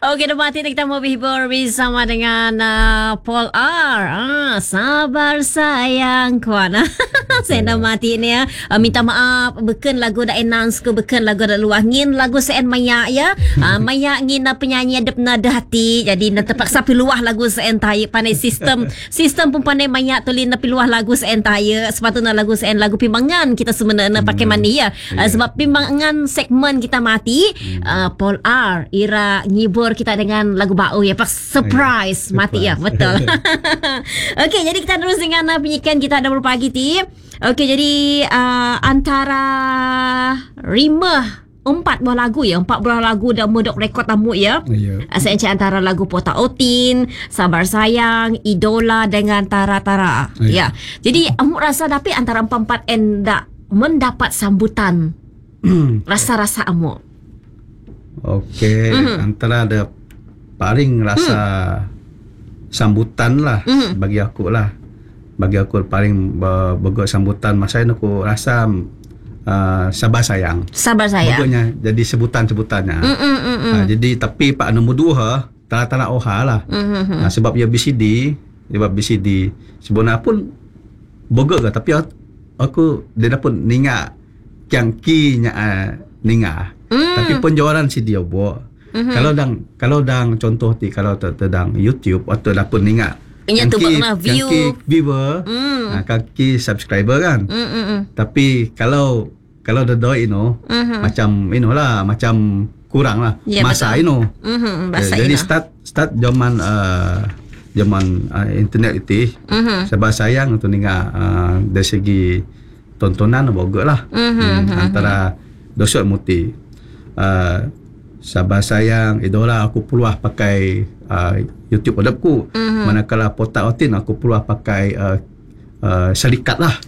Okey, dah mati kita mau berhibur bersama dengan Paul R. Sabar sayang kuan. Saya dah mati ni ya. Minta maaf beken lagu dah announce ke beken lagu dah luah ngin lagu sen maya ya. Maya ngin penyanyi adep nada hati. Jadi nak terpaksa piluah lagu sen tai pandai sistem pun pandai maya tolin na piluah lagu sen tai. Sepatutnya lagu sen lagu pimbangan kita sebenarnya pakai mandi ya. Sebab pimbangan segmen kita mati Paul R ira ngibur kita dengan lagu bau ya, pas surprise mati ya, betul. Okey, jadi kita terus dengan penyikan kita ada berpagi ti. Okey, jadi antara 4 buah lagu ya, 4 buah lagu dah modok rekod tamu ya. Saya cakap antara lagu Pota Otin, Sabar Sayang, Idola dengan Tara-Tara. Ya. Jadi amuk rasa tapi antara 4 endak mendapat sambutan. Rasa-rasa amuk. Okey, antara ada paling rasa sambutan lah bagi aku lah. Bagi aku paling bagus sambutan masa ini aku rasa Sabar Sayang. Sabar Sayang. Bagusnya jadi sebutannya. Jadi tapi pak nombor 2 Tara-Tara Oha lah. Sebab dia BCD, sebenarnya pun bagus ke tapi aku dia dapat ninga yang kinya ninga. Tapi penjualan si dia buat. Kalau dang contoh ti kalau terdang YouTube atau dapat ninga viewer, kaki subscriber kan. Tapi kalau the doi macam lah, macam kurang lah masa jadi start zaman internet itu Sabar Sayang untuk ninga dari segi tontonan bagus lah. Antara dosok muti Sabar Sayang, Idola aku peluah pakai YouTube adapku. Manakala Pota Otin aku peluah pakai syarikat lah.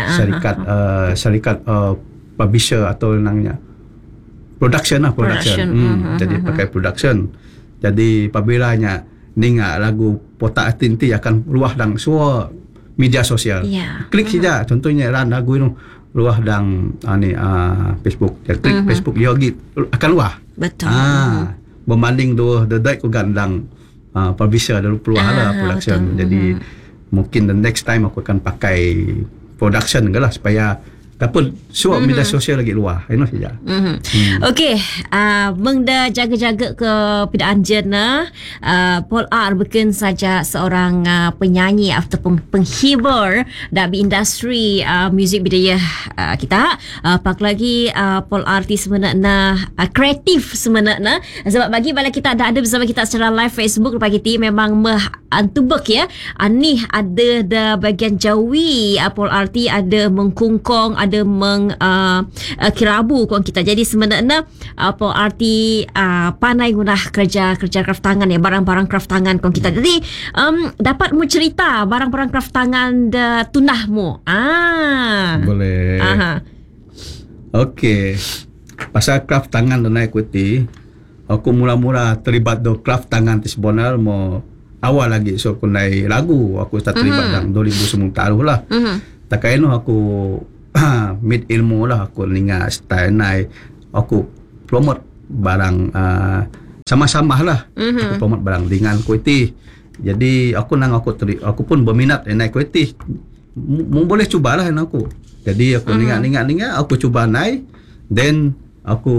Syarikat publisher atau namanya production. Jadi pakai production. Jadi apabila ninga lagu Pota Otin ti akan peluah dang semua media sosial. Klik saja contohnya lagu itu luah dang Facebook. Klik Facebook yogi akan luah. Betul. Berbanding dua dedek ku gandang publisher dan peluah lah production. Jadi mungkin the next time aku akan pakai production ke lah supaya dapat semua media sosial lagi luar. Ini saja. Okey, mengda jaga-jaga ke pidaan jena Paul R bukan saja seorang penyanyi atau penghibur dari industri muzik budaya kita. Pak lagi Paul R ti sebenarnya kreatif sebenarnya. Sebab bagi bila kita ada bersama kita secara live Facebook pagi ti memang antubek ya. Ni ada bagian Jawi Paul R ti ada mengkungkong, ada kirabu kuang kita. Jadi sebenarnya Paul R ti pandai guna kerja craft tangan ya, barang-barang craft tangan kuang kita. Jadi dapat mu cerita barang-barang craft tangan tunahmu. Boleh. Okey. Pasal craft tangan dan naik kuti, aku mula-mula terlibat do craft tangan ti sebenar mo awal lagi so aku naik lagu aku start terlibat dalam 2010 lah. Takaino aku mid ilmu lah aku ninga style naik aku promote barang sama-sama lah. Aku promote barang dengan kuiti. Jadi aku pun berminat naik kuiti. Boleh cubalah aku. Jadi aku ninga aku cuba naik, then aku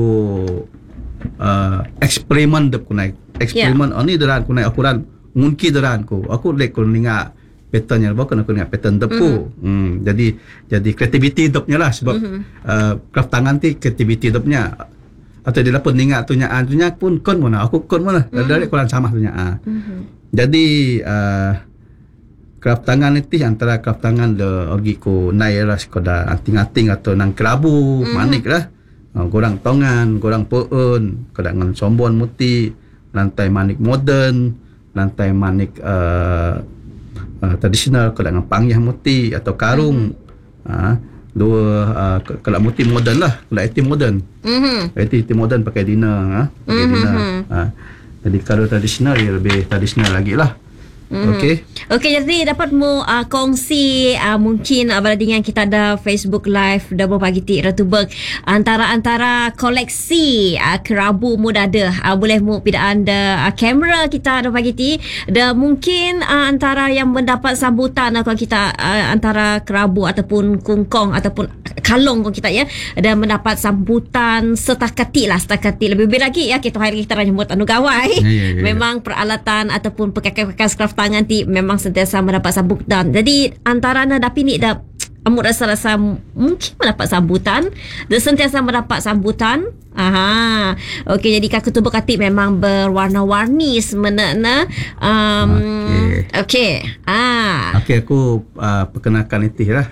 eksperimen dep ku naik. Eksperimen oni deran ku naik akuran mungkin deran aku lek ku ninga patternnya bukan aku ingat pattern depku. Jadi kreativiti depnya lah sebab craft tangan ti kreativiti depnya atau dia dapat ningat tunya pun kon mana aku kon mana dari kurang sama tunya. Jadi craft tangan itu antara craft tangan de ogi ko nai lah sekolah anting-anting atau nang kelabu manik lah. Gorang tongan, gorang peun, kadang sombon muti, lantai manik modern, lantai manik tradisional kalau dengan pangyah muti atau karung. Dua kalau muti modern lah, kalau IT modern. IT modern pakai dina, pakai dina. Jadi kalau tradisional dia lebih tradisional lagi lah. Okey. Okey, jadi dapat mu kongsi mungkin dengan kita ada Facebook Live Double Pagi Ti Ratuberg antara koleksi kerabu mu dah ada. Boleh mu pidaan anda kamera kita ada pagi ti dan mungkin antara yang mendapat sambutan kalau kita antara kerabu ataupun kungkong ataupun kalong kalau kita ya dan mendapat sambutan setakati lebih lagi ya kita hari kita nyambut anu gawai. Memang peralatan ataupun bekas craft tangan ti memang sentiasa mendapat sambutan. Jadi antara dapi ni dah amu rasa mungkin mendapat sambutan dan sentiasa mendapat sambutan. Okey, jadi kaku tubuh katik memang berwarna-warni sebenarnya. Okey. Okey, aku perkenalkan itu lah.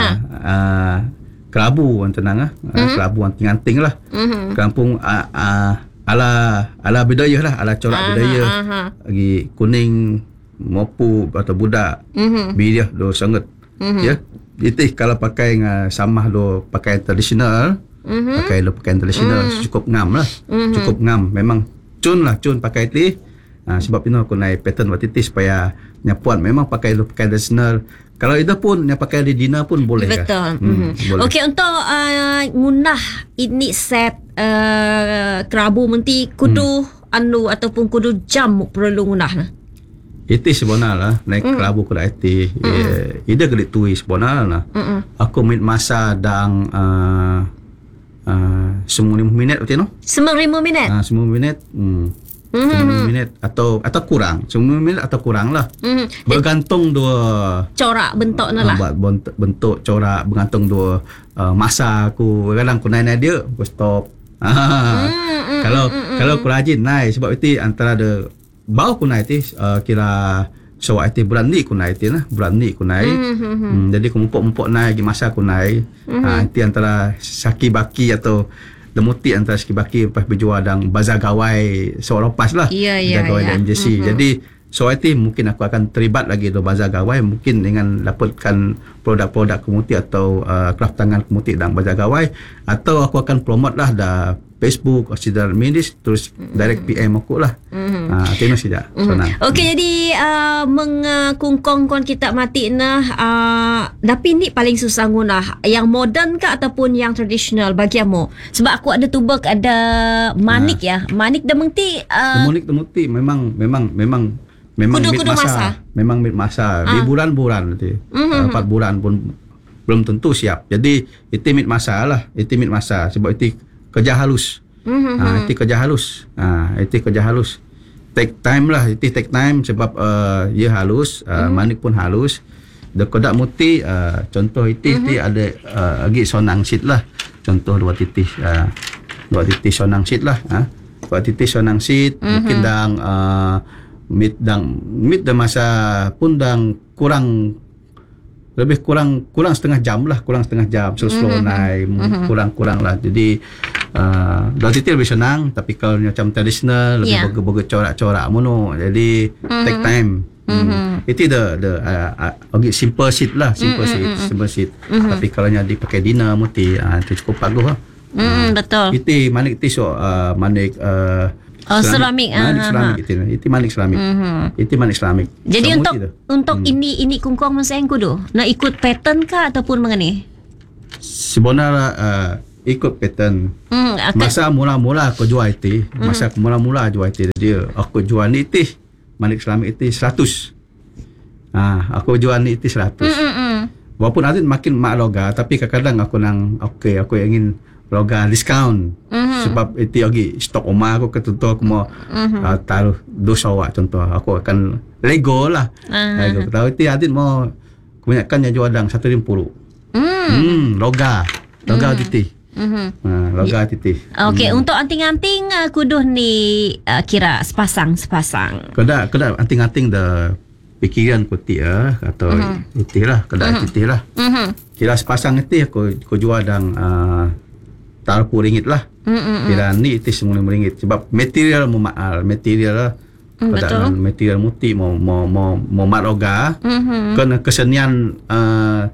Kerabu yang tenang kerabu anting-anting lah. Kampung ala budaya lah, ala corak budaya. Lagi kuning mopu atau budak. Bidah do sangat. Ya. Itu kalau pakai samah do pakai tradisional. Pakaian tradisional cukup ngam lah. Cukup ngam. Memang cun pakai itu. Sebab itu aku naik pattern waktu itu supaya nyapuan memang pakai tradisional. Kalau itu pun yang pakai di dinner pun boleh. Betul. Boleh. Okey, untuk ngunah ini set kerabu menti kudu anu ataupun kudu jam perlu ngunah nah. Itu sebenarnya naik kerabu kuda itu. Ida gelit tuis sebenarnya. Aku minit masa dang 15 minit betul no? 15 minit. 15 minit. 15 minit atau kurang. 15 minit atau kurang lah. Bergantung dua corak bentuknya lah. Bentuk corak bergantung dua masa aku. Kadang aku naik dia aku stop. Kalau aku rajin naik sebab itu antara ada bau aku naik itu kira so itu berani aku naik itu nah. Berani aku naik. Jadi aku mumpuk naik masa aku naik. Itu antara saki baki atau demuti antara saki baki lepas berjual dan bazar gawai seorang lepas lah. Bazar gawai dan JC. Jadi so itu mungkin aku akan terlibat lagi di bazar gawai mungkin dengan dapatkan produk-produk kemuti atau craft tangan kemuti dan bazar gawai atau aku akan promote lah dah Facebook atau social media terus direct PM aku lah. Itu saja. Senang. Okey, jadi mengkungkong kon kita mati nah tapi ni paling susah ngunah yang moden ke ataupun yang tradisional bagi kamu sebab aku ada tubek ada manik ya manik dah mengti manik demuti memang kudu masa. Memang mid masa di bulan-bulan nanti 4 bulan pun belum tentu siap. Jadi itu mid masa lah. Itu mid masa sebab itu kerja halus. Itu kerja halus. Itu kerja halus. Take time lah. Itu take time sebab ia halus. Manik pun halus. Kodak muti contoh itu ada lagi sonang sit lah. Contoh 2 titik. 2 titik sonang sit lah. 2 titik sonang sit. Mungkin dang mid dah masa pun dang kurang setengah jam lah, slow naik kurang lah. Jadi dah titik lebih senang tapi kalau macam tradisional lebih boga corak-corak mono. Jadi take time. Itu the simple seat lah, simple seat. Tapi kalau nya dipakai dinner muti itu cukup bagus lah. Betul. Itu manik tisu manik seramik. Itu manik seramik. Itu manik seramik. Jadi untuk ini kungkong masing kudu nak ikut pattern kah ataupun mengani? Sebenarnya ikut pattern. Masa mula-mula aku jual itu, dia aku jual ni itu manik seramik itu 100. Aku jual ni itu 100. Walaupun ada makin mak loga tapi kadang-kadang aku ingin loga diskaun sebab itu lagi stok rumah aku contoh aku mau taruh 200 contoh aku akan lego lah. Lego tahu itu adit mau kebanyakan yang jual dang 150. Loga titik. Loga titik. Okey, untuk anting-anting kuduh ni kira sepasang. Kada anting-anting dah pikiran ku atau itilah kada itilah. Kira sepasang itu aku jual dang taruh RM10 lah. Kira ni itu semula RM10 sebab material mu mahal, material lah. Betul. Material muti mau mat loga. Kena kesenian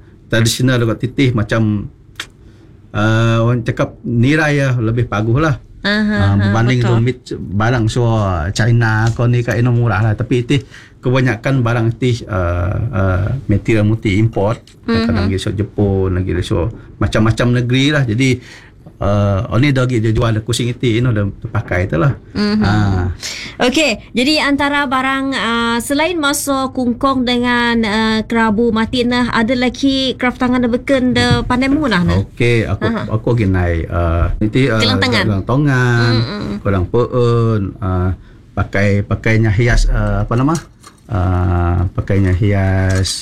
tradisional dekat titih macam orang cakap nilai lebih bagus lah. berbanding betul. domit barang so China kau ni kat ino murah lah, tapi itu kebanyakan barang itu material multi import, kadang lagi so Jepun, lagi so macam-macam negeri lah. Jadi ni dah dia jual kucing itu dah terpakai itulah. Okey, jadi antara barang selain masuk kungkong dengan kerabu mati nah, ada lagi craft tangan dah beken dah pandai munah nah. Okey, aku lagi naik nanti Gelang tangan. gelang tangan, gelang peun, pakainya hias apa nama? Pakainya hias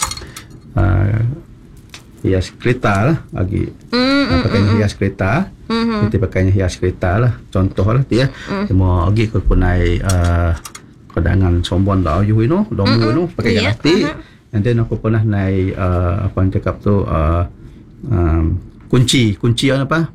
hias kereta lah lagi. Pakainya hias kereta. Nanti pakainya hias kereta lah. Contoh lah dia. Cuma lagi aku naik kedangan sombon dah ayu ini, domu ini pakai galati. And then aku pernah naik apa yang cakap tu kunci apa?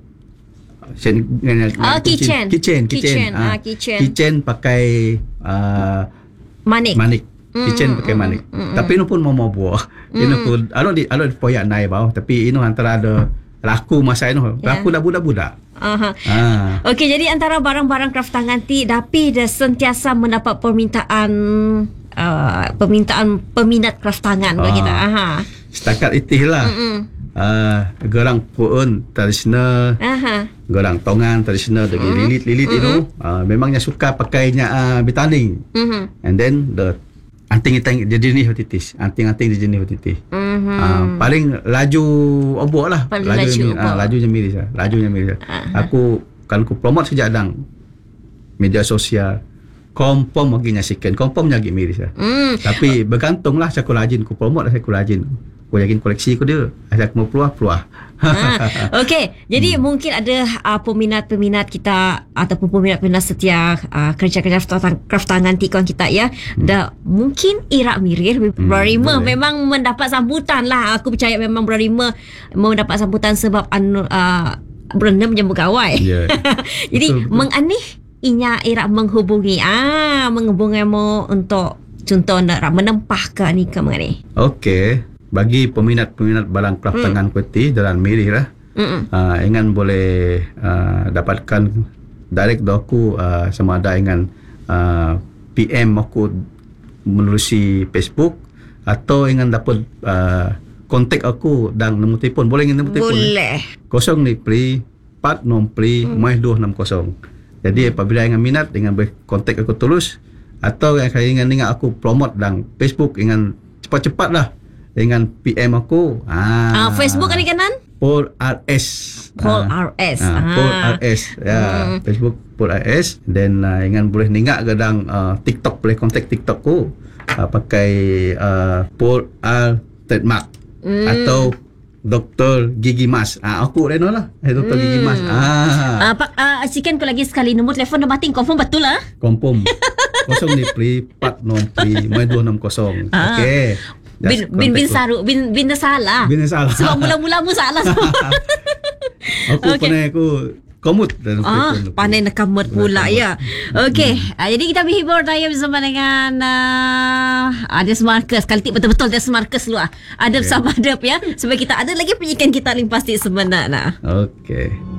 Kitchen. Kitchen pakai Manik. Kitchen pakai manik. Tapi ini pun mau buah. Ini pun ada poyak naik bawah. Tapi ini antara ada laku masa ini. Laku dah budak-budak. Okey, jadi antara barang-barang craft tangan ti tapi dah sentiasa mendapat permintaan peminat craft tangan bagi kita. Setakat itulah. Gerang puun tradisional. Gerang tongan tradisional dengan lilit itu memangnya suka pakainya betaning. And then the anting-anting jenis otitis. Anting-anting jenis otitis. Paling laju obok lah. Lajunya miris lah. Aku kalau aku promote sejak dang media sosial, confirm baginya second, confirm lagi miris lah. Tapi bergantung lah saya rajin, aku promote lah saya rajin. Aku yakin koleksi aku dia. Saya mau peluah. Okey, jadi mungkin ada peminat-peminat kita ataupun peminat-peminat setia kerja-kerja craft tangan tikon kita ya. Dah mungkin irak mirip berima memang mendapat sambutan lah. Aku percaya memang berima mendapat sambutan sebab berenam je pegawai. Jadi menganih inya irak menghubungi menghubungimu untuk contoh nak menempah ke ni ke mengani. Okey. Bagi peminat-peminat barang craft tangan peti dalam mirih lah, ingan boleh dapatkan direct aku sama ada ingan PM aku menerusi Facebook atau ingan dapat kontak aku dan nombor telefon. Boleh ingin nombor telefon? Boleh. 0 ni pri 4 nom pri 260. Jadi apabila ingan minat ingan boleh kontak aku terus, atau ingan aku promote dan Facebook ingan cepat-cepat lah dengan PM aku. Facebook ni kanan? Paul RS. Paul RS. Paul RS. Ya, Facebook Paul RS. Dan ingan boleh ningak kadang TikTok, boleh kontak TikTok ku. Pakai Paul R trademark atau Dr. Gigi Mas. Aku Reno lah. Dr. Gigi Mas. Sikan ko lagi sekali nombor telefon dah bating, confirm betul lah? Confirm. 0 ni pri 4 nom pri 260. Okey. Bin saru bin dah salah. Bin salah. Sebab mula-mula mu salah. Aku pandai aku komut dan pandai nak komut pula ya. Okey, jadi kita berhibur daya bersama dengan ada Marcus. Kali betul-betul ada Marcus lu ada bersama Adep ya. Sebab kita ada lagi penyikan kita yang pasti sebenarnya. Okey.